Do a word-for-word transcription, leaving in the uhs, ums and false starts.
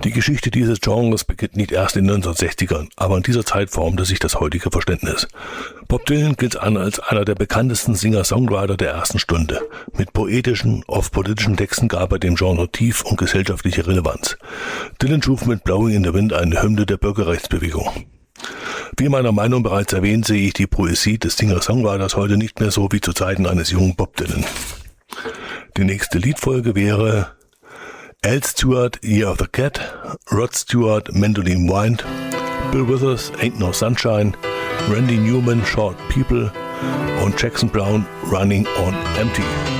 Die Geschichte dieses Genres beginnt nicht erst in den neunzehnhundertsechzigern, aber in dieser Zeit formte sich das heutige Verständnis. Bob Dylan gilt an als einer der bekanntesten Singer-Songwriter der ersten Stunde. Mit poetischen, oft politischen Texten gab er dem Genre Tief- und gesellschaftliche Relevanz. Dylan schuf mit Blowing in the Wind eine Hymne der Bürgerrechtsbewegung. Wie in meiner Meinung bereits erwähnt, sehe ich die Poesie des Singer-Songwriters heute nicht mehr so wie zu Zeiten eines jungen Bob Dylan. Die nächste Liedfolge wäre Al Stewart, Year of the Cat, Rod Stewart, Mandolin Wind, Bill Withers, Ain't No Sunshine, Randy Newman, Short People und Jackson Browne, Running on Empty.